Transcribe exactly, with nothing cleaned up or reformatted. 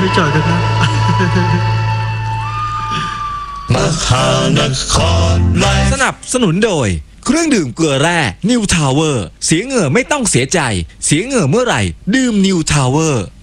ไม่จอดกันนะมหานครไลฟ์สนับสนุนโดยเครื่องดื่มเกลือแร่นิวทาวเวอร์เสียเหงื่อไม่ต้องเสียใจเสียเหงื่อเมื่อไหร่ดื่มนิวทาวเวอร์